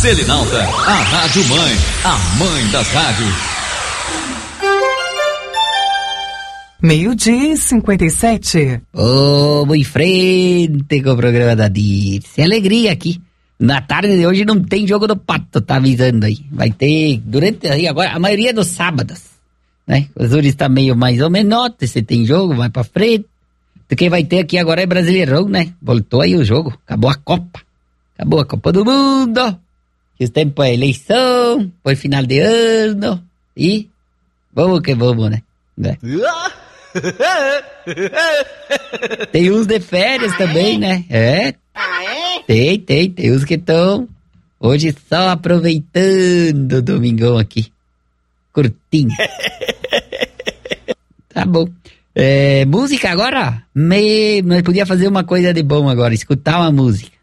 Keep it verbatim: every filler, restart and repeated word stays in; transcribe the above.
Selinalta, a Rádio Mãe, a mãe das rádios. Meio-dia e cinquenta e sete. Vamos em frente com o programa da Dirce. Alegria aqui. Na tarde de hoje não tem jogo do Pato, tá avisando aí. Vai ter durante aí agora, a maioria dos sábados, né? Os horários está meio mais ou menos, se tem jogo, vai pra frente. Quem vai ter aqui agora é Brasileirão, né? Voltou aí o jogo, acabou a Copa. Acabou a Copa do Mundo. E os tempos é eleição, foi final de ano. E vamos que vamos, né? né? Tem uns de férias ah, também, é? né? É. Ah, é? Tem, tem, tem uns que estão hoje só aproveitando o domingão aqui. Curtinho. Tá bom. É, música agora? Me, nós podíamos fazer uma coisa de bom agora, escutar uma música.